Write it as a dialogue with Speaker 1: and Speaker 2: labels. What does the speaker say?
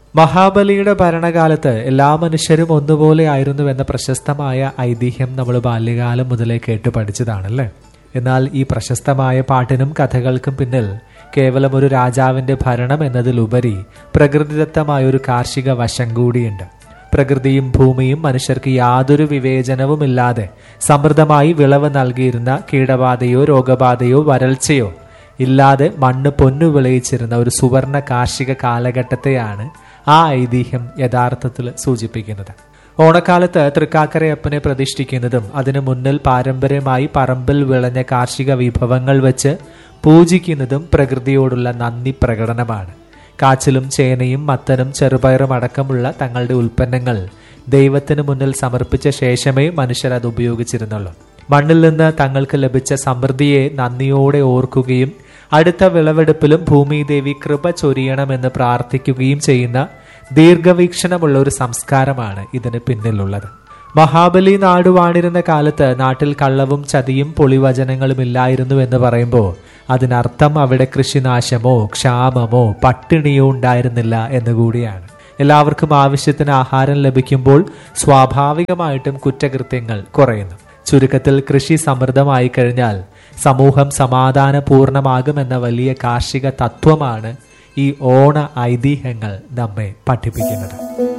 Speaker 1: മഹാബലിയുടെ ഭരണകാലത്ത് എല്ലാ മനുഷ്യരും ഒന്നുപോലെ ആയിരുന്നുവെന്ന പ്രശസ്തമായ ഐതിഹ്യം നമ്മൾ ബാല്യകാലം മുതലേ കേട്ടു പഠിച്ചതാണല്ലേ. എന്നാൽ ഈ പ്രശസ്തമായ പാട്ടിനും കഥകൾക്കും പിന്നിൽ കേവലം ഒരു രാജാവിന്റെ ഭരണം എന്നതിലുപരി പ്രകൃതിദത്തമായ ഒരു കാർഷിക വശം കൂടിയുണ്ട്. പ്രകൃതിയും ഭൂമിയും മനുഷ്യർക്ക് യാതൊരു വിവേചനവുമില്ലാതെ സമൃദ്ധമായി വിളവ് നൽകിയിരുന്ന, കീടബാധയോ രോഗബാധയോ വരൾച്ചയോ ഇല്ലാതെ മണ്ണ് പൊന്നു വിളയിച്ചിരുന്ന ഒരു സുവർണ കാർഷിക കാലഘട്ടത്തെയാണ് ആ ഐതിഹ്യം യഥാർത്ഥത്തിൽ സൂചിപ്പിക്കുന്നത്. ഓണക്കാലത്ത് തൃക്കാക്കരയപ്പനെ പ്രതിഷ്ഠിക്കുന്നതും അതിനു മുന്നിൽ പാരമ്പര്യമായി പറമ്പിൽ വിളഞ്ഞ കാർഷിക വിഭവങ്ങൾ വെച്ച് പൂജിക്കുന്നതും പ്രകൃതിയോടുള്ള നന്ദി പ്രകടനമാണ്. കാച്ചിലും ചേനയും മത്തനും ചെറുപയറും അടക്കമുള്ള തങ്ങളുടെ ഉൽപ്പന്നങ്ങൾ ദൈവത്തിന് മുന്നിൽ സമർപ്പിച്ച ശേഷമേ മനുഷ്യർ അത് ഉപയോഗിച്ചിരുന്നുള്ളൂ. മണ്ണിൽ നിന്ന് തങ്ങൾക്ക് ലഭിച്ച സമൃദ്ധിയെ നന്ദിയോടെ ഓർക്കുകയും അടുത്ത വിളവെടുപ്പിലും ഭൂമിദേവി കൃപ ചൊരിയണമെന്ന് പ്രാർത്ഥിക്കുകയും ചെയ്യുന്ന ദീർഘവീക്ഷണമുള്ള ഒരു സംസ്കാരമാണ് ഇതിന് പിന്നിലുള്ളത്. മഹാബലി നാടുവാണിരുന്ന കാലത്ത് നാട്ടിൽ കള്ളവും ചതിയും പൊളിവചനങ്ങളും ഇല്ലായിരുന്നു എന്ന് പറയുമ്പോൾ അതിനർത്ഥം അവിടെ കൃഷിനാശമോ ക്ഷാമമോ പട്ടിണിയോ ഉണ്ടായിരുന്നില്ല എന്നുകൂടിയാണ്. എല്ലാവർക്കും ആവശ്യത്തിന് ആഹാരം ലഭിക്കുമ്പോൾ സ്വാഭാവികമായിട്ടും കുറ്റകൃത്യങ്ങൾ കുറയുന്നു. ചുരുക്കത്തിൽ കൃഷി സമൃദ്ധമായി കഴിഞ്ഞാൽ സമൂഹം സമാധാനപൂർണമാകുമെന്ന വലിയ കാർഷിക തത്വമാണ് ഈ ഓണ ഐതിഹ്യങ്ങൾ നമ്മെ പഠിപ്പിക്കുന്നത്.